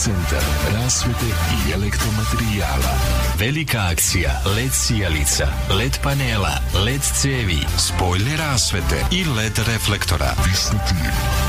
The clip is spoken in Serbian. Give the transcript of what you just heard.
Centar rasvete i elektromaterijala. Velika akcija LED sijalica, LED panela, LED cevi, spojne rasvete i LED reflektora. Vistupi